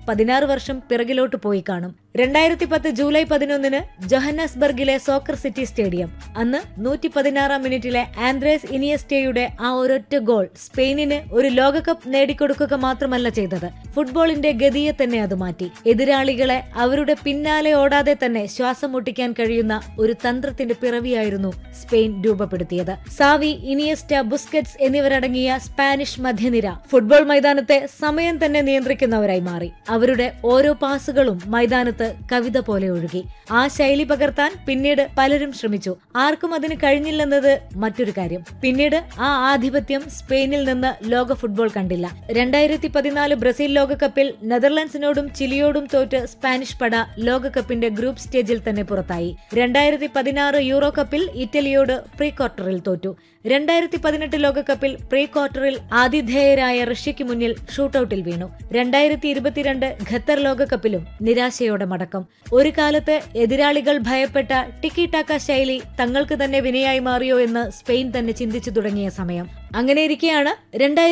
16 വർഷം പിറകിലോട്ട് പോയി കാണും. 2010 ജൂലൈ 11 ജോഹന്നസ്ബർഗിലെ സോക്കർ സിറ്റി സ്റ്റേഡിയം. അന്ന് 116 മിനിറ്റിലെ ആൻഡ്രേസ് ഇനിയസ്റ്റയുടെ ആ ഒരൊറ്റ ഗോൾ സ്പെയിനിന് ഒരു ലോകകപ്പ് നേടിക്കൊടുക്കുക മാത്രമല്ല ചെയ്തത്, ഫുട്ബോളിന്റെ ഗതിയെ തന്നെ അത് മാറ്റി. എതിരാളികളെ അവരുടെ പിന്നാലെ ഓടാതെ തന്നെ ശ്വാസം മുട്ടിക്കാൻ കഴിയുന്ന ഒരു തന്ത്രത്തിന്റെ പിറവിയായിരുന്നു സ്പെയിൻ രൂപപ്പെടുത്തിയത്. സാവി, ഇനിയസ്റ്റ, ബുസ്കറ്റ്സ് എന്നിവരടങ്ങിയ സ്പാനിഷ് മധ്യനിര ഫുട്ബോൾ മൈതാനത്തെ സമയം തന്നെ നിയന്ത്രിക്കുന്നവരായി മാറി. അവരുടെ ഓരോ പാസുകളും മൈതാനത്ത് കവിത പോലെ ഒഴുകി. ആ ശൈലി പകർത്താൻ പിന്നീട് പലരും ശ്രമിച്ചു. ആർക്കും അതിന് കഴിഞ്ഞില്ലെന്നത് മറ്റൊരു കാര്യം. പിന്നീട് ആ ആധിപത്യം സ്പെയിനിൽ നിന്ന് ലോക ഫുട്ബോൾ കണ്ടില്ല. 2014 ബ്രസീൽ ലോകകപ്പിൽ നെതർലൻഡ്സിനോടും ചിലിയോടും തോറ്റ് സ്പാനിഷ് പട ലോകകപ്പിന്റെ ഗ്രൂപ്പ് സ്റ്റേജിൽ തന്നെ പുറത്തായി. 2016 യൂറോ കപ്പിൽ ഇറ്റലിയോട് പ്രീ ക്വാർട്ടറിൽ തോറ്റു. 2018 ലോകകപ്പിൽ പ്രീ ക്വാർട്ടറിൽ ആതിഥേയരായ റഷ്യയ്ക്ക് മുന്നിൽ ഷൂട്ടൌട്ടിൽ വീണു. 2022 ഖത്തർ ലോകകപ്പിലും നിരാശയോടെ മടക്കം. ഒരു കാലത്ത് എതിരാളികൾ ഭയപ്പെട്ട ടിക്കി ടാക്ക ശൈലി തങ്ങൾക്ക് തന്നെ വിനയായി മാറിയോ എന്ന് സ്പെയിൻ തന്നെ ചിന്തിച്ചു തുടങ്ങിയ സമയം. അങ്ങനെയിരിക്കെയാണ്